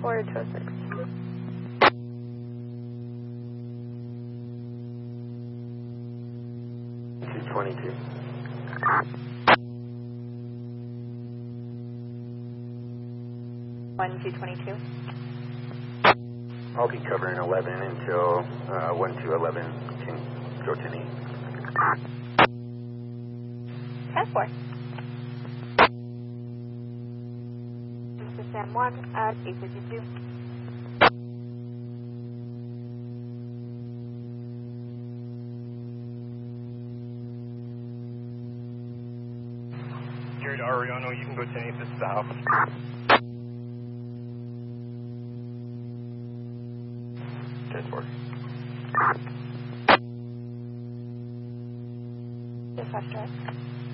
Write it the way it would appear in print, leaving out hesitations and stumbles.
4 to 6. $222. One 222. I'll be covering 11 until 1 to 11 can go to me. 10-4. This is Sam 1 at 852. Gary to Ariano, you can go 10-8, this is the house. Dispatch drive.